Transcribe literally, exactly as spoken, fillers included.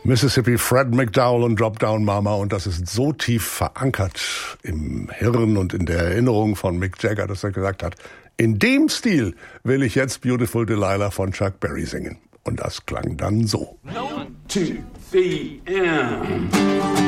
Mississippi Fred McDowell und Drop Down Mama, und das ist so tief verankert im Hirn und in der Erinnerung von Mick Jagger, dass er gesagt hat, in dem Stil will ich jetzt Beautiful Delilah von Chuck Berry singen. Und das klang dann so. One, two, three, and...